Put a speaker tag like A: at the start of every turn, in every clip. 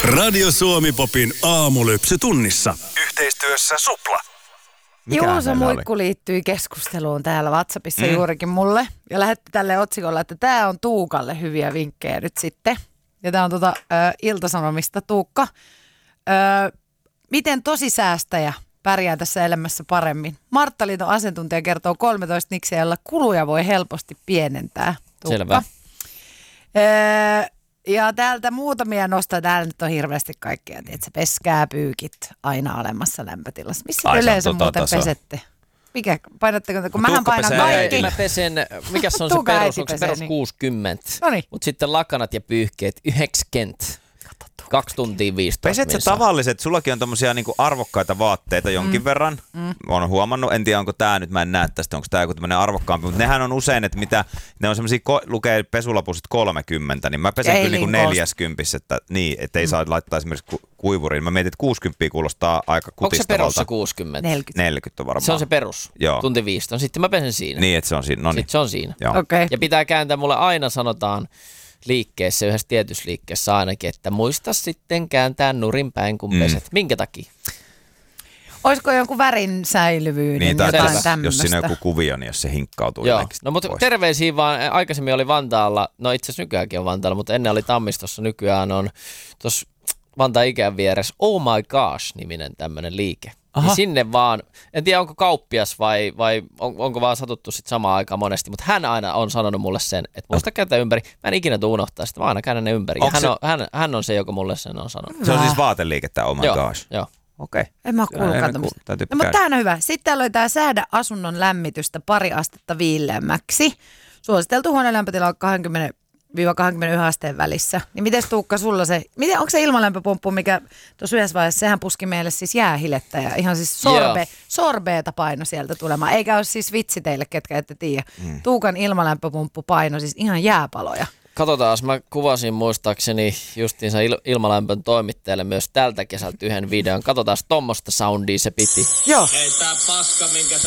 A: Radio Suomi-popin aamulypsy tunnissa. Yhteistyössä Supla.
B: Juuso Muikku liittyi keskusteluun täällä WhatsAppissa juurikin mulle. Ja lähetti tälle otsikolla, että tämä on Tuukalle hyviä vinkkejä nyt sitten. Ja tämä on Ilta-Sanomista Tuukka. Miten tosisäästäjä pärjää tässä elämässä paremmin? Marttaliiton asiantuntija kertoo 13 niksiä, jolla kuluja voi helposti pienentää. Tuukka.
C: Selvä.
B: Ja täältä muutamia nostaa. Täällä nyt on hirveästi kaikkea. Tiedätkö, peskää pyykit aina alemmassa lämpötilassa. Missä yleensä muuten pesette? Mikä? Painatteko? Kun mähän painan kaikki.
C: Mä pesen, mikä se on se perus? Onko se perus 60?
B: Noniin.
C: Mutta sitten lakanat ja pyyhkeet 90. 2 tuntia 15.
D: Peset sä tavalliset, sullakin on tommosia niinku arvokkaita vaatteita jonkin verran. Olen huomannut, en tiedä onko tää nyt, mä en näe tästä, onko tää joku tämmönen arvokkaampi, mutta nehän on usein, että mitä, ne on semmosia, lukee pesulapussa 30, niin mä pesen kyllä niinku 40, että niin, ettei saa laittaa esimerkiksi kuivuriin. Mä mietin, että 60 kuulostaa aika kutistavalta.
C: Onko se perus 60?
D: 40 on varmaan.
C: Se on se perus,
D: joo.
C: Tunti 15. Sitten mä pesen siinä.
D: Niin, että se on siinä, no niin.
C: Sitten se on siinä.
B: Okay.
C: Ja pitää kääntää, mulle aina sanotaan liikkeessä, yhdessä tietyssä liikkeessä ainakin, että muista sitten kääntää nurin päin, kun peset. Minkä takia?
B: Olisiko jonkun värin säilyvyyden,
D: niin,
B: jotain tämmöistä?
D: Jos siinä on joku kuvio, niin jos se hinkkautuu
C: joo.
D: jotenkin
C: No mutta
D: pois.
C: terveisiä vaan, aikaisemmin oli Vantaalla, no itse asiassa nykyäänkin on Vantaalla, mutta ennen oli Tammistossa, nykyään on tuossa Vantaan ikään vieressä Oh My Gosh-niminen tämmöinen liike. Niin sinne vaan, en tiedä onko kauppias vai onko vaan satuttu sitten samaan aikaan monesti, mutta hän aina on sanonut mulle sen, että muista kääntää ympäri. Mä en ikinä tule unohtaa sitä, mä aina käännän ne ympäri. Hän on se, joka mulle sen on sanonut.
D: Se on siis vaateliike tämä Oh My Gosh.
C: Joo.
D: Okei.
B: En mä ole kuullutkaan tämmöistä. No, mutta tämä on hyvä. Sitten täällä oli tämä säädä asunnon lämmitystä 2 astetta viileämmäksi. Suositeltu huoneen lämpötila on 20-21 asteen välissä. Niin mites Tuukka sulla se, onko se ilmalämpöpumppu, mikä tuossa yhdessä vaiheessa, sehän puski meille siis jäähilettä ja ihan siis sorbeeta paino sieltä tulemaan. Eikä ole siis vitsi teille, ketkä ette tiedä. Tuukan ilmalämpöpumppu paino siis ihan jääpaloja.
C: Katsotaan, mä kuvasin muistaakseni justiinsa ilmalämpön toimittajalle myös tältä kesältä yhden videon. Katsotaan, tommoista soundia se piti.
B: Joo.
E: Hei tää paska,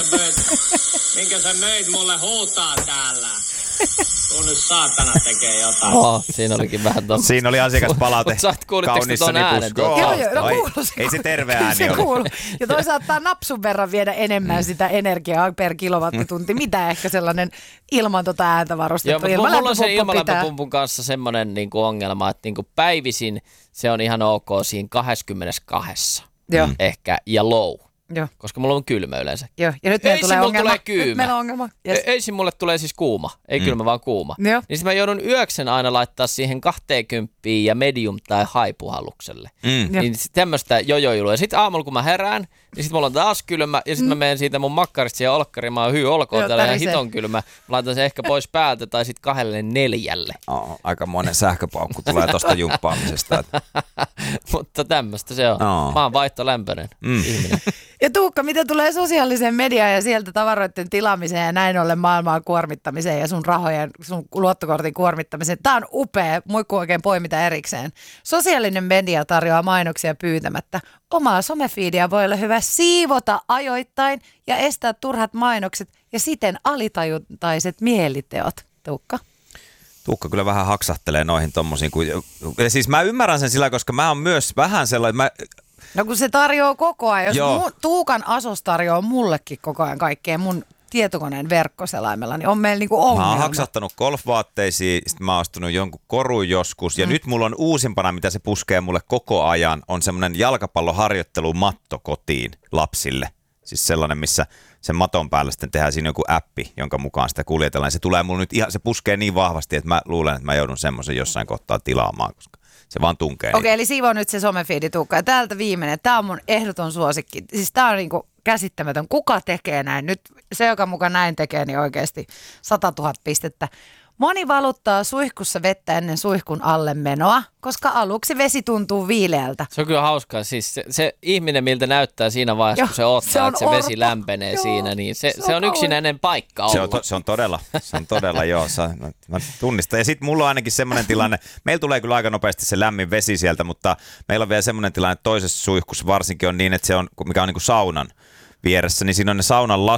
E: minkä sä möit mulle huutaa täällä. Tuu nyt saatana tekee jotain.
C: Siinä olikin vähän tossa.
D: Siinä oli asiakaspalaute
C: kaunissa nipussa.
D: Ei se terve ääni ole.
B: Ja toisaalta tämä napsun verran viedä enemmän sitä energiaa per kilowattitunti. Mitä ehkä sellainen ilman ääntä varustettu
C: ilmalämpöpumppu. Mulla on sen ilmalämpöpumpun kanssa semmoinen niinku ongelma, että niinku päivisin se on ihan ok siinä 22 ehkä ja low.
B: Joo.
C: Koska mulla on kylmä yleensä.
B: Joo. Ja nyt meillä tulee ongelma.
C: Nyt
B: meillä on ongelma. Yes.
C: Ei mulle tulee siis kuuma. Ei kylmä, vaan kuuma.
B: Joo.
C: Niin sitten mä joudun yöksen aina laittaa siihen 20 ja medium tai high puhallukselle. Niin tämmöistä jojoilua. Ja sitten aamulla kun mä herään, niin sitten mulla on taas kylmä. Ja sitten mä menen siitä mun makkarista siihen olkkariin. Mä oon olkoon täällä ihan hiton kylmä. Mä laitan sen ehkä pois päältä tai sitten 2-4.
D: Aika monen sähköpaukku tulee tosta jumppaamisesta.
C: Mutta tämmöistä se on. Mä oon vaihtolämpöinen ihminen.
B: Ja Tuukka, mitä tulee sosiaaliseen mediaan ja sieltä tavaroiden tilaamiseen ja näin ollen maailmaa kuormittamiseen ja sun rahojen, sun luottokortin kuormittamiseen. Tää on upea, muikku oikein poimita erikseen. Sosiaalinen media tarjoaa mainoksia pyytämättä. Omaa somefiidiä voi olla hyvä siivota ajoittain ja estää turhat mainokset ja siten alitajuntaiset mieliteot. Tuukka?
D: Tuukka kyllä vähän haksahtelee noihin tommosiin. Siis mä ymmärrän sen sillä, koska mä oon myös vähän sellainen.
B: No kun se tarjoaa koko ajan. Jos Tuukan Asos tarjoaa mullekin koko ajan kaikkea mun tietokoneen verkkoselaimella, niin on meillä niinku ongelma.
D: Mä oon haksahtanut golfvaatteisiin, sitten mä oon astunut jonkun korun joskus. Ja nyt mulla on uusimpana, mitä se puskee mulle koko ajan, on semmoinen jalkapalloharjoittelumatto kotiin lapsille. Siis sellainen, missä sen maton päällä sitten tehdään siinä joku appi, jonka mukaan sitä kuljetellaan. Se tulee mulle nyt ihan, se puskee niin vahvasti, että mä luulen, että mä joudun semmoisen jossain kohtaa tilaamaan, koska se vaan tunkee.
B: Okei, eli siivoo nyt se somefiidi, Tuukka. Ja täältä viimeinen. Tämä on mun ehdoton suosikki. Siis tämä on niinku käsittämätön. Kuka tekee näin? Nyt se, joka muka näin tekee, niin oikeasti 100 000 pistettä. Moni valuttaa suihkussa vettä ennen suihkun alle menoa, koska aluksi vesi tuntuu viileältä.
C: Se on kyllä hauskaa. Siis se ihminen, miltä näyttää siinä vaiheessa, kun se odottaa, että se vesi lämpenee siinä, niin se on yksinäinen paikka ollut.
D: Se on todella joo. Mä tunnistan. Ja sitten mulla on ainakin semmoinen tilanne, meillä tulee kyllä aika nopeasti se lämmin vesi sieltä, mutta meillä on vielä semmoinen tilanne, että toisessa suihkussa varsinkin on niin, että se on, mikä on niin kuin saunan vieressä, niin siinä on ne saunan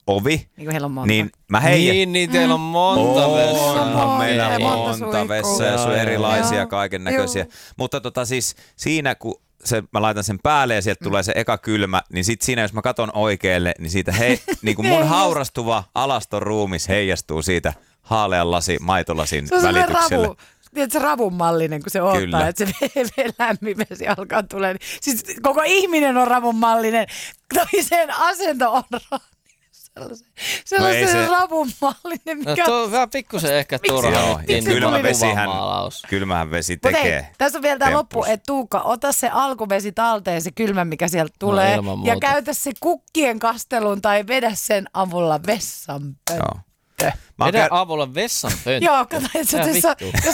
B: Niin kuin heillä on monta.
D: niin mä
C: Niin, teillä on monta vessaa.
D: On meillä
B: monta
D: monta vessaa ja sun erilaisia kaiken näköisiä. Mutta siis siinä kun mä laitan sen päälle ja sieltä tulee se eka kylmä, niin sit siinä jos mä katon oikealle, niin siitä niin kuin mun haurastuva alaston ruumis heijastuu siitä haalean maitolasin välityksellä.
B: Tiedätkö, ravun mallinen, kun se odottaa, että se lämmin vesi alkaa tulee. Siis koko ihminen on ravun mallinen. Toisen asento on sellaisen ravun mallinen.
C: Mikä... No, on vähän pikkusen ehkä turhaa.
D: Kylmähän vesi tekee.
B: Hei, tässä on vielä tämä loppu, että Tuukka, ota se alkuvesi talteen, se kylmä, mikä sieltä tulee. No, ja käytä se kukkien kasteluun tai vedä sen avulla vessanpönttö.
C: Vedä avulla vessanpönttö?
B: Joo, kato, että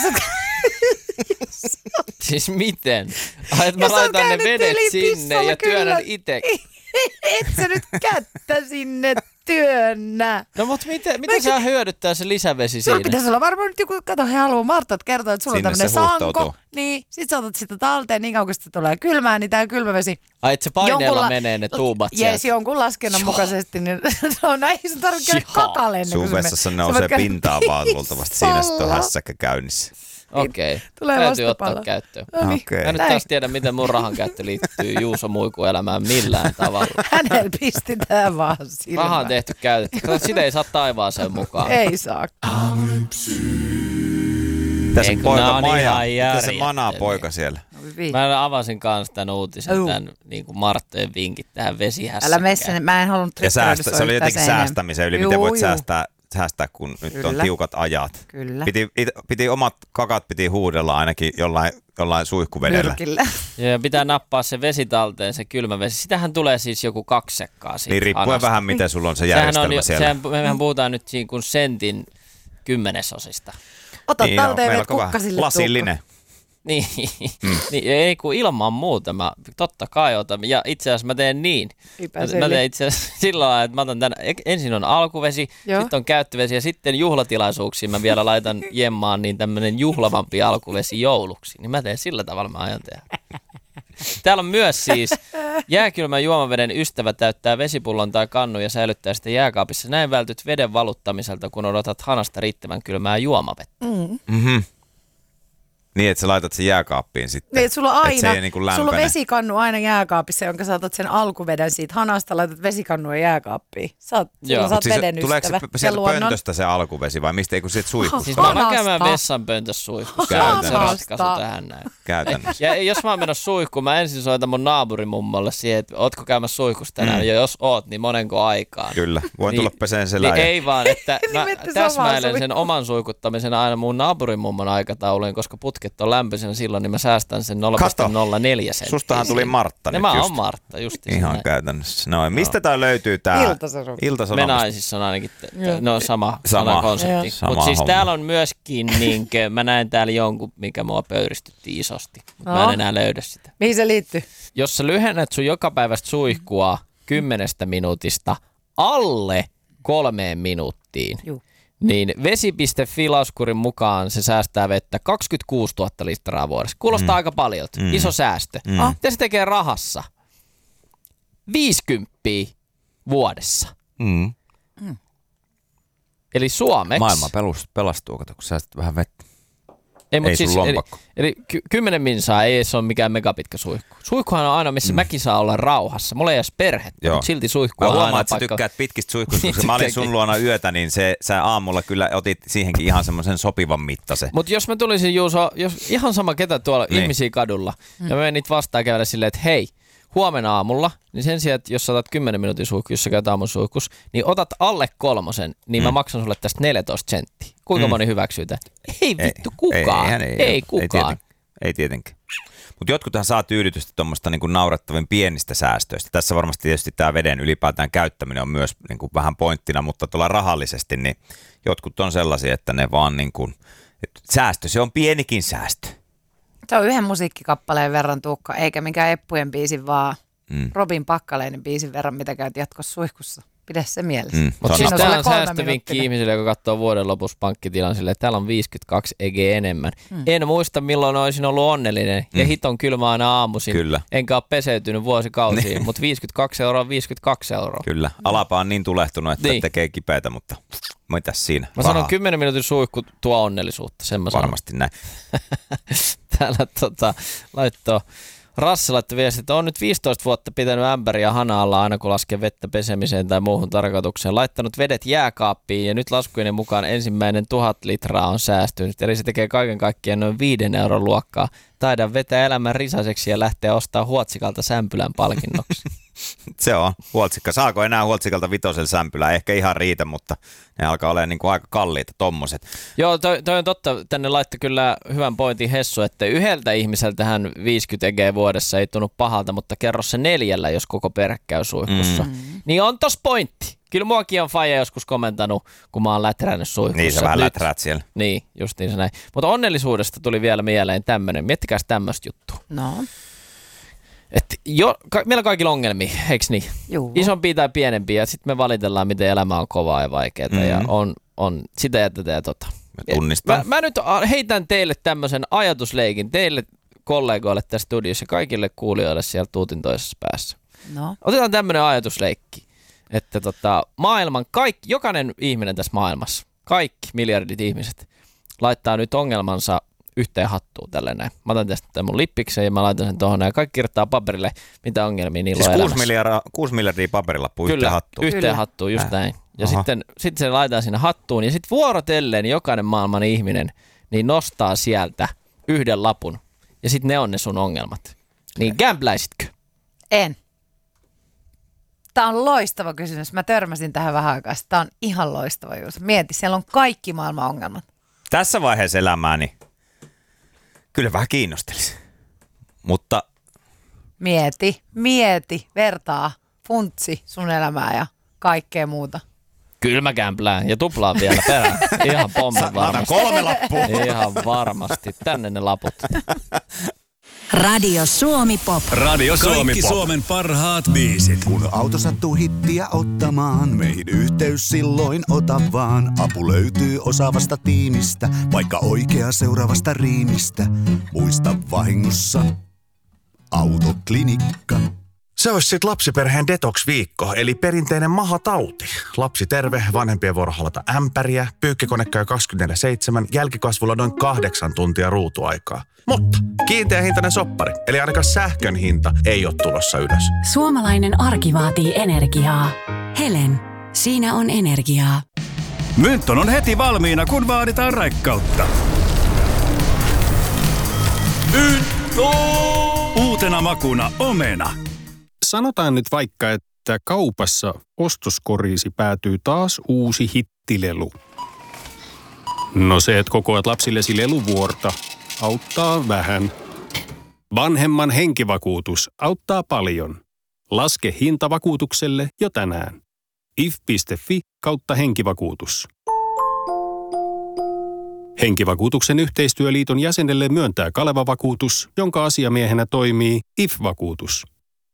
C: siis miten? Mä laitan ne vedet sinne ja työnnän itse.
B: Et sä nyt kättä sinne työnnä.
C: No mutta miten sä hyödyttää se lisävesi siinä?
B: Sulla pitäisi olla varmaan nyt joku, kato, he haluaa Martat kertoa, että sulla on tämmönen sanko. Niin, sit sä otat sitä talteen niin kauan, kun sitä tulee kylmään, niin tää kylmävesi.
C: Ai, että se paineella menee ne tuubat sieltä.
B: Jes, jonkun laskennan mukaisesti. Niin, no ei sun tarvitse käydä kakalle ennen kuin
D: sun vessassa nousee pintaa vaan luultavasti. Siinä sit on hässäkkä käynnissä.
C: Okei, täytyy ottaa käyttöön.
D: Okay.
C: Mä nyt taas tiedä, miten mun rahan käyttö liittyy Juuso Muikuelämään millään tavalla.
B: Hänellä pistetään vaan silmään.
C: Raha on tehty käytetty. Sitä ei saa taivaaseen mukaan.
B: Ei saa.
D: Tässä poika Maja. Tässä manaa poika siellä.
C: Mä avasin kanssa tämän uutisen, tämän niin kuin Marttojen vinkit tähän vesihässäkkään.
B: Älä messe, mä en halunnut trikkeroida
D: se oli jotenkin säästämisen yli. Miten voit säästää, kun nyt on tiukat ajat.
B: Kyllä.
D: Piti omat kakat huudella ainakin jollain suihkuvedellä.
B: Nyrkillä.
C: Ja pitää nappaa se vesi talteen, se kylmä vesi. Sitähän tulee siis joku 2 sekkaa siitä.
D: Niin riippuen vähän, miten sulla on se järjestelmä siellä.
C: Mehän puhutaan nyt siinä kuin sentin 10-osista.
B: Ota talteen vedet kukkasille.
D: Lasillinen.
C: Niin, ei kun ilman muuta. Mä totta kai otan. Ja itse asiassa mä teen niin. Mä teen itse asiassa sillä lailla, että mä otan tämän. Ensin on alkuvesi, sitten on käyttövesi ja sitten juhlatilaisuuksiin mä vielä laitan jemmaan niin tämmönen juhlavampi alkuvesi jouluksi. Niin mä teen sillä tavalla, mä aion tehdä. Täällä on myös siis jääkylmän juomaveden ystävä täyttää vesipullon tai kannun ja säilyttää sitä jääkaapissa. Näin vältyt veden valuttamiselta, kun odotat hanasta riittävän kylmää juomavettä.
D: Mm-hmm. Niin, että sä laitat sen jääkaappiin sitten.
B: Niin, että sulla on aina,
D: niin
B: sulla on vesikannu aina jääkaapissa, jonka sä otat sen alkuveden siitä hanasta, laitat vesikannua jääkaappiin. Sä oot veden
D: tuleeko
B: ystävä.
D: Tuleeko sieltä pöntöstä se alkuvesi vai mistä, eikö sieltä suihkusta?
C: Siis mä alan käymään vessan pöntössä suihkussa. Käytännössä. Ratkaisu tähän näin.
D: Käytännössä.
C: Ja jos mä oon menossa suihkuun, mä ensin soitan mun naapurimummolle siihen, että ootko käymässä suihkussa tänään, ja jos oot, niin monenko aikaan.
D: Kyllä, voin tulla peseen selään.
C: Niin ei vaan, että mä täsmäilen sen oman suihkuttamisen aina mun naapurimummon aikatauluun, koska putket on lämpöisenä silloin, niin mä säästän sen 0,04 senttiä.
D: Sustahan tuli Martta nyt
C: mä
D: just.
C: oon Martta, just
D: ihan
C: näin.
D: Käytännössä. No, mistä tää löytyy tää? Ilta-Sanomista.
C: Me naisissa on ainakin sama konsepti. Mutta siis täällä on myöskin, niinkö, mä näen täällä jonkun, mikä mua pöyristytti isosti. Mutta mä en enää löydä sitä.
B: Mihin se liittyy?
C: Jos sä lyhennät sun jokapäiväistä suihkua 10 minuutista alle 3 minuuttiin, niin vesi.fi-laskurin mukaan se säästää vettä 26 000 litraa vuodessa. Kuulostaa aika paljon. Iso säästö. Mitä se tekee rahassa? 50 vuodessa. Eli suomeksi...
D: Maailma pelastuu, kato, kun säästät vähän vettä.
C: Ei siis, eli 10 minsaa ei se ole mikään megapitkä suihku. Suihkuhan on aina, missä mäkin saa olla rauhassa. Mulla ei edes perhettä, mutta silti suihku on aina
D: huomaan, että sä tykkäät pitkistä suihkuista. Kun mä olin sun luona yötä, niin sä aamulla kyllä otit siihenkin ihan semmoisen sopivan mittaisen.
C: Mutta jos mä tulisin, Juuso, jos ihan sama ketä tuolla ihmisiä kadulla, ja mä menin vastaan käydä silleen, että hei, huomenna aamulla, niin sen sijaan, että jos sä otat 10 minuutin suihku, jos sä käyt aamun suihkus, niin otat alle 3, niin mä maksan sulle tästä 14 senttiä. Kuinka moni hyväksyy tämän? Ei vittu, kukaan. Ei kukaan.
D: Ei tietenkään. Mutta jotkuthan saa tyydytystä tuommoista niinku naurettavin pienistä säästöistä. Tässä varmasti tietysti tämä veden ylipäätään käyttäminen on myös niinku vähän pointtina, mutta tuolla rahallisesti niin jotkut on sellaisia, että ne vaan niinku, säästö, se on pienikin säästö.
B: Se on yhden musiikkikappaleen verran, Tuukka, eikä mikään Eppujen biisin, vaan Robin Pakkaleinen biisin verran, mitä käyt jatkossa suihkussa. Pidä se mielessä.
C: Mutta siis tämä on säästövinkki ihmisille, joka katsoo vuoden lopussa pankkitilan silleen, että täällä on 52 EG enemmän. En muista, milloin olisin ollut onnellinen. Ja hiton kylmä aina aamuisin.
D: Kyllä.
C: Enkä ole peseytynyt vuosikausiin, mutta 52 euroa on 52 euroa.
D: Kyllä. Alapa on niin tulehtunut, että tekee kipeätä, mutta mitäs siinä?
C: Mä sanon 10 minuutin suihku tuo onnellisuutta. Sen mä
D: varmasti näin.
C: Täällä laittoi Rasse laittoi viesti, että on nyt 15 vuotta pitänyt ämpäriä hana-alla aina kun laskee vettä pesemiseen tai muuhun tarkoitukseen. Laittanut vedet jääkaappiin ja nyt laskujeni mukaan ensimmäinen 1000 litraa on säästynyt. Eli se tekee kaiken kaikkiaan noin 5 euron luokkaa. Taidan vetää elämän risaiseksi ja lähteä ostaa Huotsikalta sämpylän palkinnoksi.
D: Se on Huotsikka. Saako enää Huotsikalta 5 sämpylää? Ehkä ihan riitä, mutta ne alkaa olemaan niin kuin aika kalliita tommoset.
C: Joo, toi on totta. Tänne laittoi kyllä hyvän pointin Hessu, että yhdeltä ihmiseltähän 50 EG vuodessa ei tunnu pahalta, mutta kerro se 4, jos koko perhe käy suihkussa. Niin on tos pointti. Kyllä muakin on faija joskus komentanut, kun mä oon lätrännyt suihkussa.
D: Niin, sä vähän läträät siellä.
C: Niin, justiin se näin. Mutta onnellisuudesta tuli vielä mieleen tämmönen. Miettikääs tämmöistä juttua.
B: No.
C: Meillä kaikilla on ongelmia, eikö niin?
B: Juu.
C: Isompia tai pienempiä, ja sitten me valitellaan, miten elämä on kovaa ja vaikeaa, ja on sitä ja tätä ja tota. Mä nyt heitän teille tämmöisen ajatusleikin, teille kollegoille tässä studiossa ja kaikille kuulijoille siellä tuutin toisessa päässä.
B: No.
C: Otetaan tämmöinen ajatusleikki, että maailman jokainen ihminen tässä maailmassa, kaikki miljardit ihmiset, laittaa nyt ongelmansa yhteen hattuun tälleen näin. Mä otan tästä mun lippiksen ja mä laitan sen tuohon ja kaikki kirjoittaa paperille, mitä ongelmia niillä on elämässä.
D: 6 miljardia paperilappu yhteen hattuun.
C: Yhteen hattuun, just näin. Ja sitten se laitetaan sinne hattuun ja sitten vuorotellen jokainen maailman ihminen niin nostaa sieltä 1 lapun ja sitten ne on ne sun ongelmat. Niin gambläisitkö?
B: En. Tämä on loistava kysymys. Mä törmäsin tähän vähän aikaa. Tämä on ihan loistava juuri. Mieti, siellä on kaikki maailman ongelmat.
D: Tässä vaiheessa elämääni kyllä vähän kiinnostelisi, mutta
B: Mieti, vertaa, funtsi sun elämää ja kaikkea muuta.
C: Kyllä mä kämplään ja tuplaan vielä perään. Ihan pommin varmasti.
D: 3 lappua.
C: Ihan varmasti. Tänne ne laput.
F: Radio Suomi Pop.
A: Radio Suomi Kaikki Pop. Suomen parhaat biisit.
G: Kun auto sattuu hittiä ottamaan, meihin yhteys silloin ota vaan. Apu löytyy osaavasta tiimistä, vaikka oikea seuraavasta riimistä. Muista vahingossa Autoklinikka.
H: Se olisi sitten lapsiperheen detox-viikko, eli perinteinen mahatauti. Lapsi terve, vanhempien vuoro halata ämpäriä, pyykkikone käy 24/7, jälkikasvulla noin 8 tuntia ruutuaikaa. Mutta kiinteä hintainen soppari, eli ainakaan sähkön hinta ei ole tulossa ylös.
F: Suomalainen arki vaatii energiaa. Helen, siinä on energiaa.
A: Mynton on heti valmiina, kun vaaditaan raikkautta. Mynto! Uutena makuna omena.
I: Sanotaan nyt vaikka, että kaupassa ostoskoriisi päätyy taas uusi hittilelu. No se, että kokoat lapsillesi leluvuorta, auttaa vähän. Vanhemman henkivakuutus auttaa paljon. Laske hinta vakuutukselle jo tänään. if.fi/henkivakuutus. Henkivakuutuksen yhteistyöliiton jäsenelle myöntää Kaleva-vakuutus, jonka asiamiehenä toimii IF-vakuutus.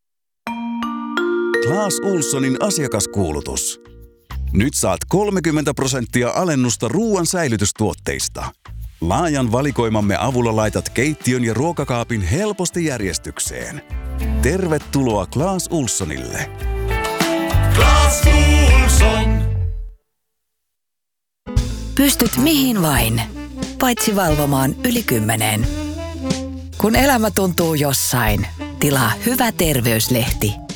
G: Clas Ohlsonin asiakaskuulutus. Nyt saat 30% alennusta ruoan säilytystuotteista. Laajan valikoimamme avulla laitat keittiön ja ruokakaapin helposti järjestykseen. Tervetuloa Clas Ohlsonille.
A: Clas Ohlson.
F: Pystyt mihin vain, paitsi valvomaan yli 10. Kun elämä tuntuu jossain, tilaa Hyvä terveyslehti